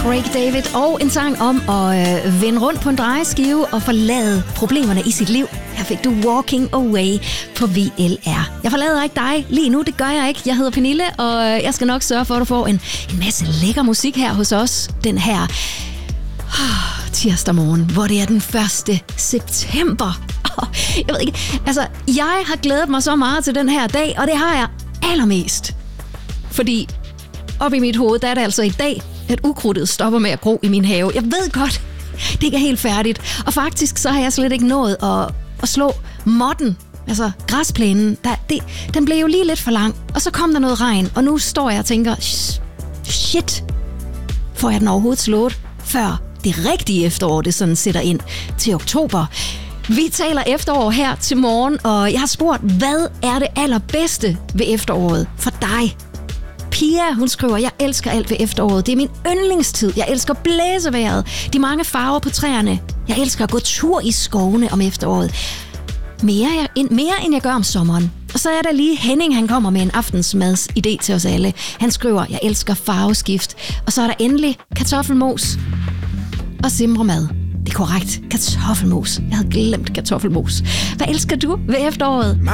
Craig David og en sang om at vende rundt på en drejeskive og forlade problemerne i sit liv. Her fik du Walking Away på VLR. Jeg forlader ikke dig lige nu, det gør jeg ikke. Jeg hedder Pernille, og jeg skal nok sørge for, at du får en masse lækker musik her hos os. Den her tirsdag morgen, hvor det er den 1. september. Jeg ved ikke, altså jeg har glædet mig så meget til den her dag, og det har jeg allermest. Fordi op i mit hoved, der er det altså i dag, at ukrudtet stopper med at gro i min have. Jeg ved godt, det ikke er helt færdigt. Og faktisk så har jeg slet ikke nået at slå modden, altså græsplænen. Den blev jo lige lidt for lang, og så kom der noget regn, og nu står jeg og tænker, shit, får jeg den overhovedet slået, før det rigtige efterår, det sådan sætter ind til oktober. Vi taler efterår her til morgen, og jeg har spurgt, hvad er det allerbedste ved efteråret for dig? Pia, hun skriver, jeg elsker alt ved efteråret. Det er min yndlingstid. Jeg elsker blæsevejret, de mange farver på træerne. Jeg elsker at gå tur i skovene om efteråret. Mere end jeg gør om sommeren. Og så er der lige Henning, han kommer med en aftensmads idé til os alle. Han skriver, jeg elsker farveskift. Og så er der endelig kartoffelmos og simremad. Det er korrekt. Kartoffelmos. Jeg havde glemt kartoffelmos. Hvad elsker du ved efteråret?